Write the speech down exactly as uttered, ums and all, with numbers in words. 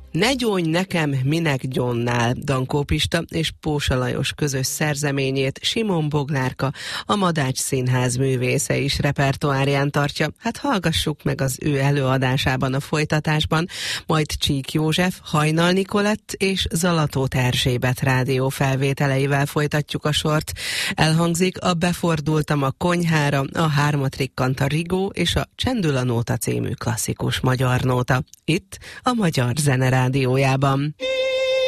Ne gyónj nekem, minek gyónnál, Dankó Pista és Pósa Lajos közös szerzeményét Simon Boglárka, a Madács Színház művésze is repertoárján tartja. Hát hallgassuk meg az ő előadásában a folytatásban, majd Csík József, Hajnal Nikolett és Zalatóth Erzsébet rádió felvételeivel folytatjuk a sort. Elhangzik a Befordultam a konyhára, a Hármat rikkant a rigó és a Csendül a nóta című klasszikus magyar nóta. Itt a Magyar Zene Rádiójában.